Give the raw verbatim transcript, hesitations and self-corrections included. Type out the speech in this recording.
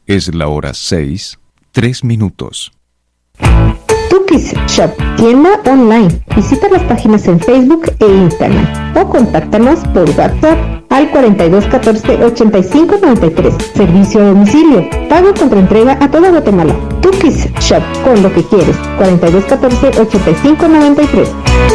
Es la hora seis, tres minutos. Tukis Shop, tienda online. Visita las páginas en Facebook e Instagram o contáctanos por WhatsApp al cuarenta y dos catorce ochenta y cinco noventa y tres. Servicio a domicilio. Pago contra entrega a toda Guatemala. Tukis Shop, con lo que quieres. cuarenta y dos catorce ochenta y cinco noventa y tres.